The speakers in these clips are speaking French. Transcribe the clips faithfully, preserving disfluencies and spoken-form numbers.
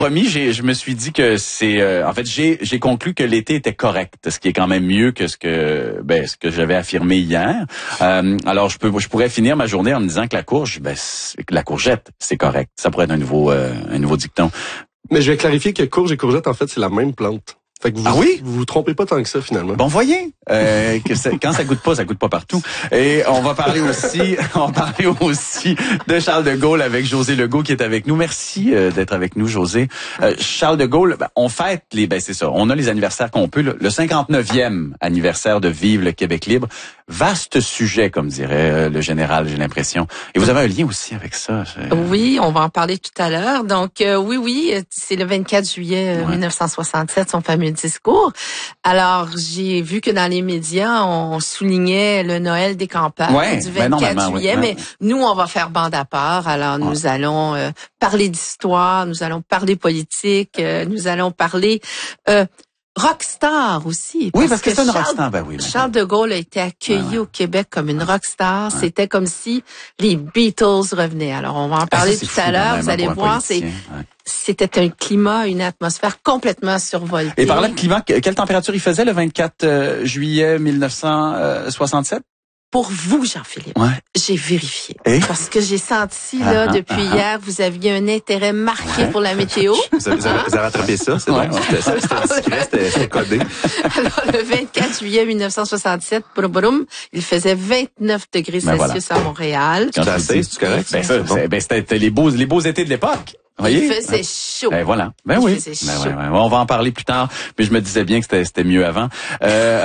Promis, j'ai, je me suis dit que c'est, euh, en fait, j'ai, j'ai conclu que l'été était correct, ce qui est quand même mieux que ce que, ben, ce que j'avais affirmé hier. Euh, alors, je peux, je pourrais finir ma journée en me disant que la courge, ben, la courgette, c'est correct. Ça pourrait être un nouveau, euh, un nouveau dicton. Mais je vais clarifier que courge et courgette, en fait, c'est la même plante. Fait que vous, ah oui? Vous vous trompez pas tant que ça, finalement. Bon, voyez, euh, que ça, quand ça goûte pas, ça goûte pas partout. Et on va parler aussi, on va parler aussi de Charles de Gaulle avec José Legault qui est avec nous. Merci euh, d'être avec nous, José. Euh, Charles de Gaulle, ben, on fête les, ben c'est ça, on a les anniversaires qu'on peut. Le, le cinquante-neuvième anniversaire de Vive le Québec libre. Vaste sujet, comme dirait euh, le général, j'ai l'impression. Et vous avez un lien aussi avec ça. Euh... Oui, on va en parler tout à l'heure. Donc, euh, oui, oui, c'est le vingt-quatre juillet ouais. mille neuf cent soixante-sept, son fameux discours. Alors, j'ai vu que dans les médias, on soulignait le Noël des campagnes ouais, du vingt-quatre ben juillet, ouais, mais ouais. nous, on va faire bande à part. Alors, ouais. nous allons euh, parler d'histoire, nous allons parler politique, euh, nous allons parler... Euh, rockstar aussi. Parce oui, parce que, que c'est une Charles, rockstar, ben oui. Ben Charles de Gaulle a été accueilli ah ouais. au Québec comme une rockstar. Ouais. C'était comme si les Beatles revenaient. Alors, on va en parler ah, ça, tout à l'heure. Vous allez voir, c'est, ouais. c'était un climat, une atmosphère complètement survoltée. Et par là, le climat, quelle température il faisait le vingt-quatre juillet mille neuf cent soixante-sept? Pour vous, Jean-Philippe, ouais. j'ai vérifié. Et? Parce que j'ai senti, là, ah, depuis ah, hier, vous aviez un intérêt marqué ouais. pour la météo. Vous avez, vous avez, vous avez rattrapé ça, c'est ouais, bon? Ouais. C'était, c'était discret, c'était, c'était codé. Alors, le vingt-quatre juillet mille neuf cent soixante-sept, boum, boum, il faisait vingt-neuf degrés ben Celsius voilà. à Montréal. Quand t'as assez, c'est correct? Ben, ça, bon. ben, c'était les beaux, les beaux étés de l'époque. Voyez? Il faisait chaud. Ben voilà. Ben il oui. faisait chaud. Ben ouais, ouais. On va en parler plus tard, mais je me disais bien que c'était, c'était mieux avant. Euh...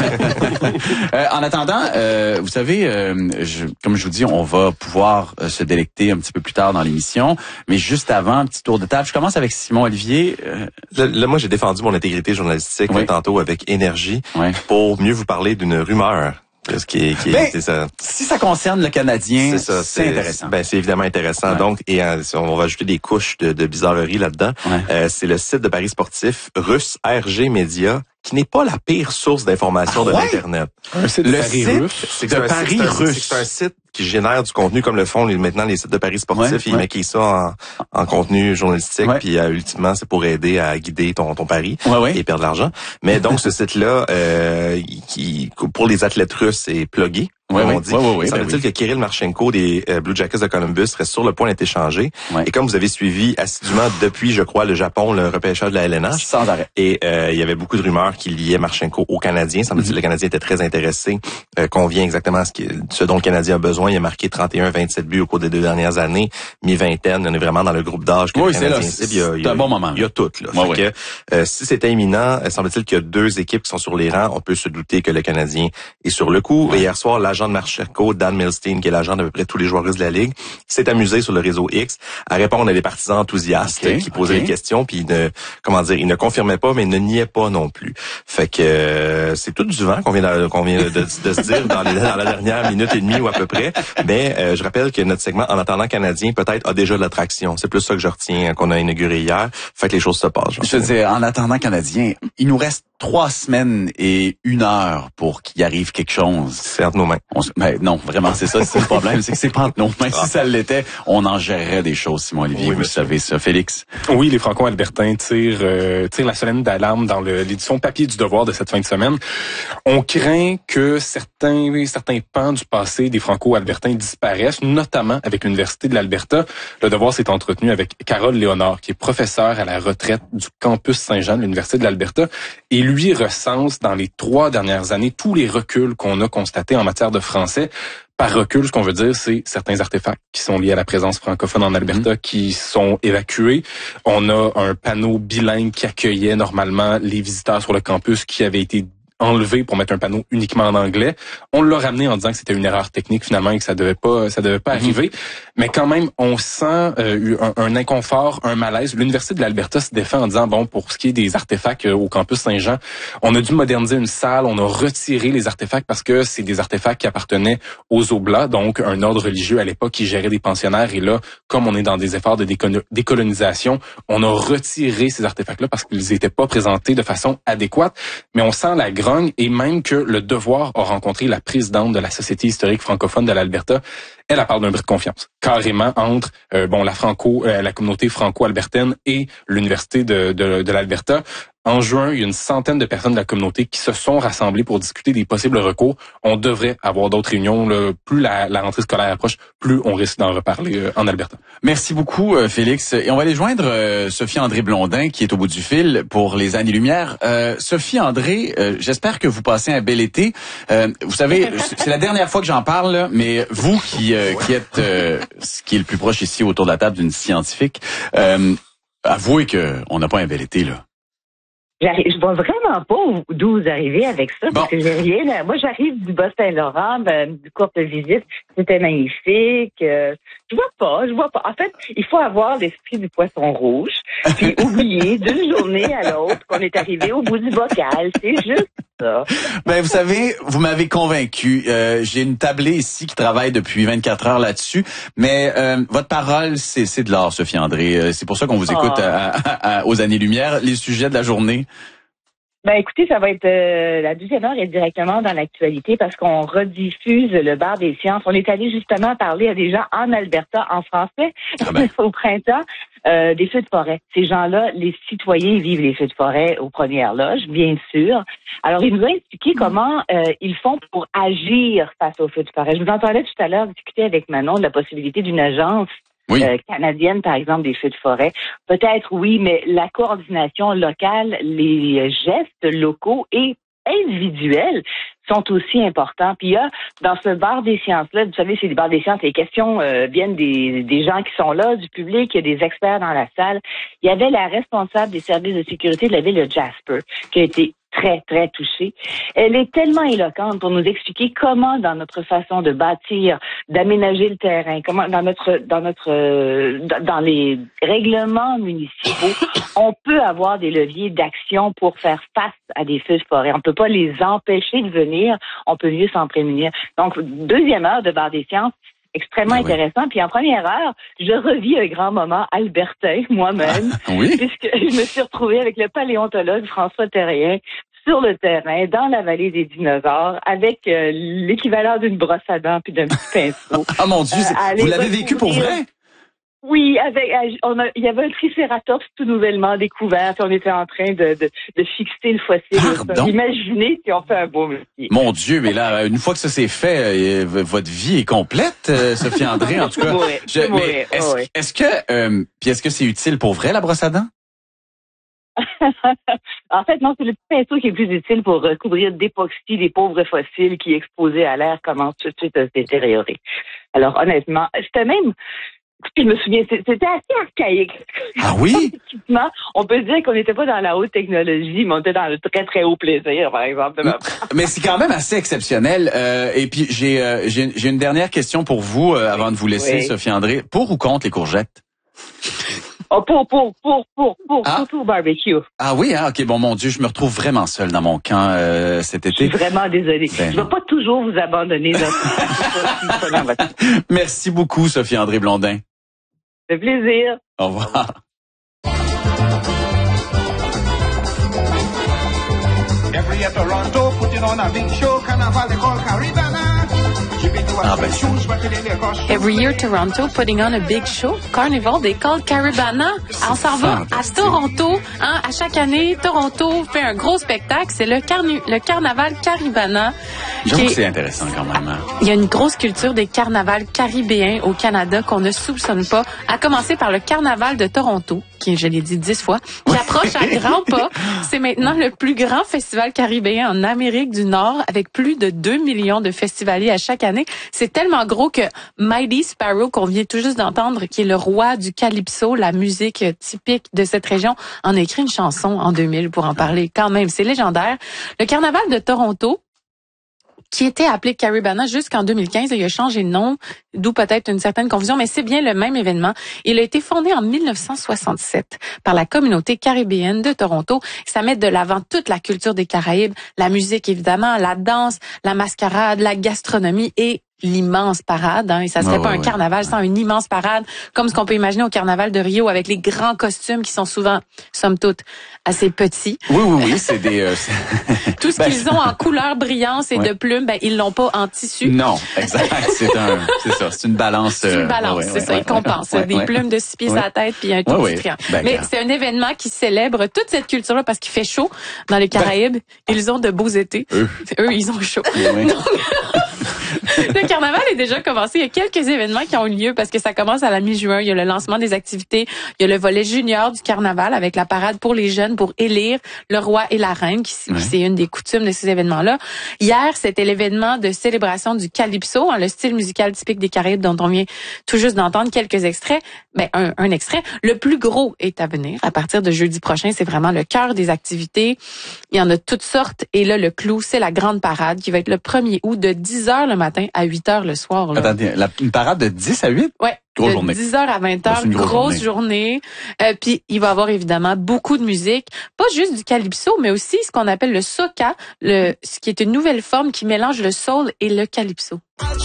euh, en attendant, euh, vous savez, euh, je, comme je vous dis, on va pouvoir euh, se délecter un petit peu plus tard dans l'émission, mais juste avant, un petit tour de table. Je commence avec Simon Olivier. Euh... Là, là, moi, j'ai défendu mon intégrité journalistique oui. tantôt avec énergie oui. pour mieux vous parler d'une rumeur. Ce qui est, qui est, ben, c'est ça. Si ça concerne le Canadien, c'est, ça, c'est, c'est intéressant. Ben c'est évidemment intéressant. Ouais. Donc, et euh, on va ajouter des couches de, de bizarrerie là-dedans. Ouais. Euh, c'est le site de paris sportif russe R G Media, qui n'est pas la pire source d'information ah, de ouais? l'Internet. Un site de le Paris site russe. C'est de Paris site, russe. C'est un site qui génère du contenu comme le font les, maintenant les sites de paris sportifs. Ouais, ils ouais. maquillent ça en, en contenu journalistique. Ouais. Puis euh, ultimement, c'est pour aider à guider ton, ton pari ouais, ouais. et perdre de l'argent. Mais donc, ce site-là, euh, qui pour les athlètes russes, est plugué. Oui, oui, on dit. oui, oui, oui, semble-t-il ben oui. que Kirill Marchenko des euh, Blue Jackets de Columbus serait sur le point d'être échangé. Ouais. Et comme vous avez suivi assidûment depuis, je crois, le Japon, le repêchage de la L N H. Sans arrêt. Et euh, il y avait beaucoup de rumeurs qui liaient Marchenko au Canadien. Semble-t-il que mm-hmm. le Canadien était très intéressé, euh, convient exactement à ce, qui, ce dont le Canadien a besoin. Il a marqué trente et un vingt-sept buts au cours des deux dernières années, mi-vingtaine. On est vraiment dans le groupe d'âge que oui, le Canadien c'est, là, il y a, il y a, c'est un bon moment. Il y a tout. Là. Ouais, ouais. Que, euh, si c'était imminent, semble-t-il qu'il y a deux équipes qui sont sur les rangs. On peut se douter que le Canadien est sur le coup. Ouais. Et hier soir, l'agent de Marchenko, Dan Milstein, qui est l'agent d'à peu près tous les joueurs russes de la Ligue, s'est amusé sur le réseau X à répondre à des partisans enthousiastes okay, qui posaient okay. des questions, puis il ne, comment dire, il ne confirmait pas, mais il ne niait pas non plus. Fait que euh, c'est tout du vent qu'on vient de, qu'on vient de, de se dire dans, les, dans la dernière minute et demie ou à peu près. Mais euh, je rappelle que notre segment En attendant Canadien peut-être a déjà de l'attraction. C'est plus ça que je retiens qu'on a inauguré hier. Fait que les choses se passent. Je veux dire, En attendant Canadien, il nous reste trois semaines et une heure pour qu'il arrive quelque chose. C'est entre nos mains. On, ben non, vraiment, c'est ça, c'est le problème, c'est que c'est pas entre nos mains. Ah. Si ça l'était, on en gérerait des choses, Simon Olivier, oui, vous monsieur. savez ça. Félix? Oui, les Franco-Albertains tirent, euh, tirent la sonnette d'alarme dans le, l'édition papier du Devoir de cette fin de semaine. On craint que certains, certains pans du passé des Franco-Albertains disparaissent, notamment avec l'Université de l'Alberta. Le Devoir s'est entretenu avec Carole Léonard, qui est professeure à la retraite du campus Saint-Jean de l'Université de l'Alberta, et lui recense dans les trois dernières années tous les reculs qu'on a constatés en matière de français. Par recul, ce qu'on veut dire, c'est certains artefacts qui sont liés à la présence francophone en Alberta mmh. qui sont évacués. On a un panneau bilingue qui accueillait normalement les visiteurs sur le campus qui avait été enlevé pour mettre un panneau uniquement en anglais. On l'a ramené en disant que c'était une erreur technique finalement et que ça devait pas, ça devait pas mmh. arriver. Mais quand même, on sent euh, un, un inconfort, un malaise. L'Université de l'Alberta se défend en disant, bon, pour ce qui est des artefacts euh, au campus Saint-Jean, on a dû moderniser une salle, on a retiré les artefacts parce que c'est des artefacts qui appartenaient aux Oblats, donc un ordre religieux à l'époque qui gérait des pensionnaires. Et là, comme on est dans des efforts de décol- décolonisation, on a retiré ces artefacts-là parce qu'ils n'étaient pas présentés de façon adéquate. Mais on sent la grogne et même que le Devoir a rencontré la présidente de la Société historique francophone de l'Alberta. Elle, elle parle d'un bris de confiance. carrément entre euh, bon la franco euh, la communauté franco-albertaine et l'université de de, de l'Alberta. En juin, il y a une centaine de personnes de la communauté qui se sont rassemblées pour discuter des possibles recours. On devrait avoir d'autres réunions. Là. Plus la, la rentrée scolaire approche, plus on risque d'en reparler euh, en Alberta. Merci beaucoup, euh, Félix. Et on va aller joindre euh, Sophie-André Blondin, qui est au bout du fil pour les Années-Lumière. Euh, Sophie-André, euh, j'espère que vous passez un bel été. Euh, vous savez, c'est la dernière fois que j'en parle, là, mais vous qui, euh, qui êtes euh, ce qui est le plus proche ici autour de la table d'une scientifique, euh, avouez qu'on n'a pas un bel été, là. Je vois vraiment pas d'où vous arrivez avec ça, bon. parce que j'ai rien. Là. Moi, j'arrive du Bas-Saint-Laurent, ben, du courte visite. C'était magnifique. Euh, je vois pas, je vois pas. En fait, il faut avoir l'esprit du poisson rouge, puis oublier d'une journée à l'autre qu'on est arrivé au bout du bocal. C'est juste ça. Ben, vous savez, vous m'avez convaincu. Euh, j'ai une tablée ici qui travaille depuis vingt-quatre heures là-dessus, mais euh, votre parole, c'est, c'est de l'art, Sophie-André. C'est pour ça qu'on vous écoute oh. à, à, à, aux Années-Lumière. Les sujets de la journée. Ben écoutez, ça va être euh, la deuxième heure est directement dans l'actualité parce qu'on rediffuse le bar des sciences. On est allé justement parler à des gens en Alberta en français ah ben. au printemps euh, des feux de forêt. Ces gens-là, les citoyens vivent les feux de forêt aux premières loges, bien sûr. Alors ils nous ont expliqué comment euh, ils font pour agir face aux feux de forêt. Je vous entendais tout à l'heure discuter avec Manon de la possibilité d'une agence Oui. Euh, canadienne, par exemple, des feux de forêt. Peut-être oui, mais la coordination locale, les gestes locaux et individuels sont aussi importants. Puis il y a, dans ce bar des sciences-là, vous savez, c'est des bars des sciences, les questions euh, viennent des, des gens qui sont là, du public, il y a des experts dans la salle. Il y avait la responsable des services de sécurité de la ville de Jasper, qui a été très, très touchée. Elle est tellement éloquente pour nous expliquer comment, dans notre façon de bâtir, d'aménager le terrain, comment dans notre, dans notre, euh, dans les règlements municipaux, on peut avoir des leviers d'action pour faire face à des feux de forêt. On peut pas les empêcher de venir, on peut mieux s'en prémunir. Donc, deuxième heure de bar des sciences, extrêmement oui. intéressant. Puis en première heure, je revis un grand moment albertain moi-même, ah, oui? puisque je me suis retrouvée avec le paléontologue François Terrien sur le terrain, dans la vallée des dinosaures, avec euh, l'équivalent d'une brosse à dents puis d'un petit pinceau. Ah mon Dieu, euh, vous l'avez vécu pour vrai? Oui, avec on a, il y avait un tricératops tout nouvellement découvert, puis on était en train de, de, de fixer le fossile. Pardon? Imaginez si on fait un beau métier. Mon Dieu, mais là, une fois que ça c'est fait, euh, votre vie est complète, euh, Sophie-André, en tout cas. Mourir, je, mais est-ce, oui. est-ce que, euh, puis est-ce que c'est utile pour vrai la brosse à dents? En fait, non, c'est le petit pinceau qui est plus utile pour recouvrir d'époxy les pauvres fossiles qui, exposés à l'air, commencent tout de suite à se détériorer. Alors, honnêtement, c'était même... Je me souviens, c'était assez archaïque. Ah oui? On peut dire qu'on n'était pas dans la haute technologie, mais on était dans le très, très haut plaisir, par exemple. Mais, mais c'est quand même assez exceptionnel. Euh, et puis, j'ai, euh, j'ai, j'ai une dernière question pour vous, euh, avant de vous laisser, oui. Sophie-André. Pour ou contre les courgettes? Oh, pour, pour, pour, pour, pour, ah. surtout au barbecue. Ah oui, hein? OK, bon, mon Dieu, je me retrouve vraiment seul dans mon camp euh, cet été. Je suis vraiment désolée. Ben, je ne vais pas toujours vous abandonner. Merci beaucoup, Sophie-André Blondin. C'est plaisir. Au revoir. Every year Toronto putting on a big show, carnival they call Caribana. Ah ben. Every year Toronto putting on a big show, carnival they call Caribana. On s'en va à Toronto, hein, à chaque année, Toronto fait un gros spectacle, c'est le, carni- le carnaval Caribana. J'avoue que c'est intéressant quand même. Hein. Il y a une grosse culture des carnavals caribéens au Canada qu'on ne soupçonne pas, à commencer par le carnaval de Toronto, qui, je l'ai dit dix fois, qui approche à grands pas. C'est maintenant le plus grand festival caribéen en Amérique du Nord, avec plus de deux millions de festivaliers à chaque année. C'est tellement gros que Mighty Sparrow, qu'on vient tout juste d'entendre, qui est le roi du calypso, la musique typique de cette région, en a écrit une chanson en deux mille pour en parler quand même. C'est légendaire. Le carnaval de Toronto, qui était appelé Caribana jusqu'en deux mille quinze. Il a changé de nom, d'où peut-être une certaine confusion, mais c'est bien le même événement. Il a été fondé en mille neuf cent soixante-sept par la communauté caribéenne de Toronto. Ça met de l'avant toute la culture des Caraïbes, la musique évidemment, la danse, la mascarade, la gastronomie et l'immense parade, hein, et ça serait ouais, pas ouais, un ouais. carnaval sans une immense parade, comme ce qu'on peut imaginer au carnaval de Rio avec les grands costumes qui sont souvent, somme toute, assez petits. Oui, oui, oui, c'est des... Euh, Tout ce ben, qu'ils ont en couleur brillance et ouais. de plumes, ben ils l'ont pas en tissu. Non, exact. C'est un, c'est ça. C'est une balance. C'est une balance, ouais, c'est ouais, ça. ouais, Ils compensent. ouais, des ouais. plumes de six pieds Ouais. à la tête puis un tout Ouais, petit ouais. triangle. Ben, Mais regarde. c'est un événement qui célèbre toute cette culture-là parce qu'il fait chaud dans les Caraïbes. Ils ont de beaux étés. Eux. Eux, ils ont chaud. Oui, oui. Donc, le carnaval est déjà commencé. Il y a quelques événements qui ont eu lieu parce que ça commence à la mi-juin. Il y a le lancement des activités. Il y a le volet junior du carnaval avec la parade pour les jeunes pour élire le roi et la reine, qui, Ouais. qui c'est une des coutumes de ces événements-là. Hier, c'était l'événement de célébration du calypso, hein, le style musical typique des Caraïbes dont on vient tout juste d'entendre quelques extraits. Ben, un, un extrait. Le plus gros est à venir. À partir de jeudi prochain, c'est vraiment le cœur des activités. Il y en a toutes sortes. Et là, le clou, c'est la grande parade qui va être le premier août de dix heures le matin à huit heures le soir. Là. Attendez, la, une parade de dix à huit? Ouais. Grosse de journée. dix heures à vingt heures, C'est une grosse grosse journée. Euh, puis il va y avoir évidemment beaucoup de musique, pas juste du calypso, mais aussi ce qu'on appelle le soca, le ce qui est une nouvelle forme qui mélange le soul et le calypso.